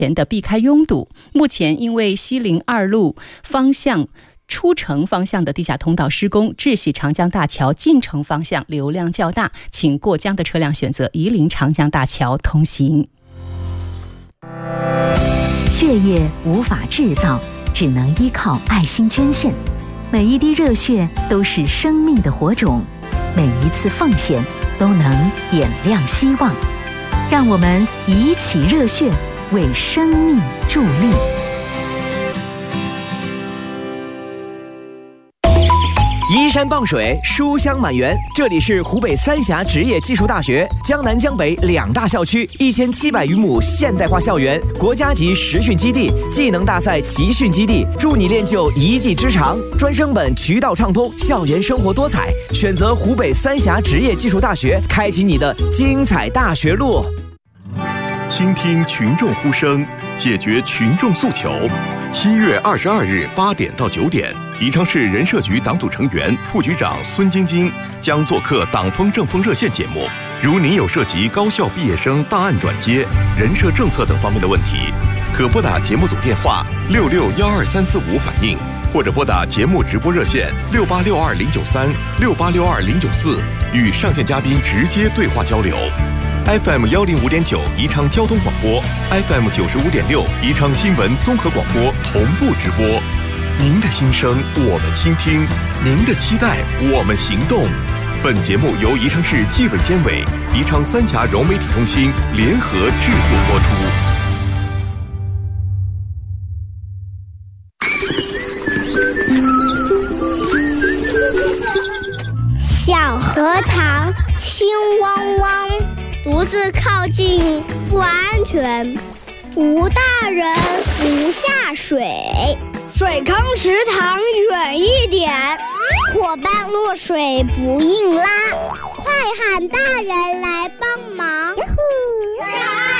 的避开拥堵。目前因为西陵2路方向出城方向的地下通道施工，智喜长江大桥进城方向流量较大，请过江的车辆选择夷陵长江大桥通行。 血液无法制造，只能依靠爱心捐献。每一滴热血都是生命的火种，每一次奉献都能点亮希望。让我们一起热血，为生命助力。 依山傍水，书香满园。这里是湖北三峡职业技术大学，江南江北2大校区，1700余亩现代化校园，国家级实训基地，技能大赛集训基地，助你练就一技之长。专升本渠道畅通，校园生活多彩。选择湖北三峡职业技术大学，开启你的精彩大学路。 倾听群众呼声，解决群众诉求。7月22日8点到9点，宜昌市人社局党组成员、副局长孙晶晶将做客党风政风热线节目。如您有涉及高校毕业生档案转接、人社政策等方面的问题，可拨打节目组电话66123445反映，或者拨打节目直播热线68620936862094，与上线嘉宾直接对话交流。FM 105.9宜昌交通广播， FM 95.6宜昌新闻综合广播同步直播。您的心声我们倾听，您的期待我们行动。本节目由宜昌市纪委监委、宜昌三峡融媒体中心联合制作播出。 小荷塘清汪汪，独自靠近不安全，无大人不下水， 水坑池塘远一点， 伙伴落水不硬拉，快喊大人来帮